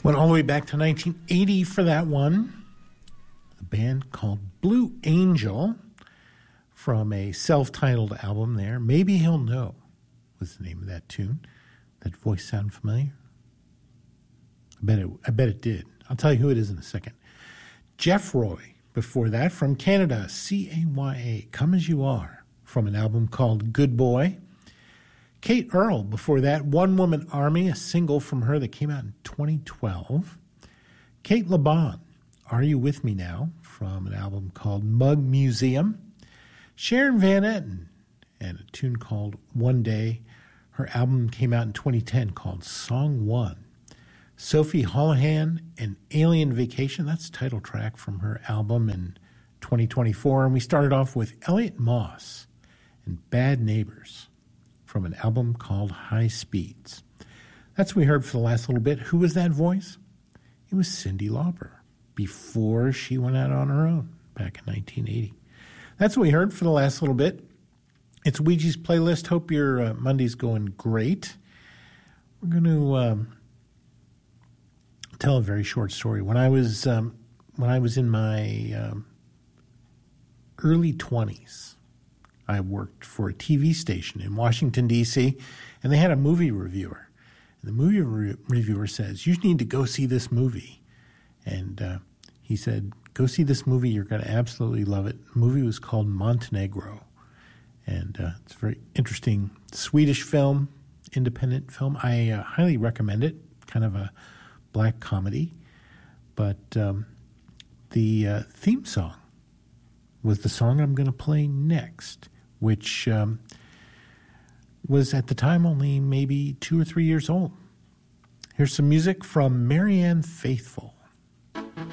Went all the way back to 1980 for that one. A band called Blue Angel from a self-titled album there. Maybe He'll Know was the name of that tune. That voice sound familiar? I bet it did. I'll tell you who it is in a second. Jeff Roy, before that, from Canada, CAYA, Come As You Are, from an album called Good Boy. Kate Earl, before that, One Woman Army, a single from her that came out in 2012. Kate LeBon, Are You With Me Now, from an album called Mug Museum. Sharon Van Etten, and a tune called One Day. Her album came out in 2010 called Song One. Sophie Holohan and Alien Vacation, that's the title track from her album in 2024. And we started off with Elliot Moss and Bad Neighbors from an album called High Speeds. That's what we heard for the last little bit. Who was that voice? It was Cyndi Lauper before she went out on her own back in 1980. That's what we heard for the last little bit. It's Ouija's Playlist. Hope your Monday's going great. We're going to tell a very short story. When I was in my early 20s, I worked for a TV station in Washington, D.C., and they had a movie reviewer. And the movie reviewer says, you need to go see this movie. And he said, go see this movie. You're going to absolutely love it. The movie was called Montenegro. And it's a very interesting Swedish film, independent film. I highly recommend it. Kind of a black comedy. But the theme song was the song I'm going to play next, which was at the time only maybe 2 or 3 years old. Here's some music from Marianne Faithfull.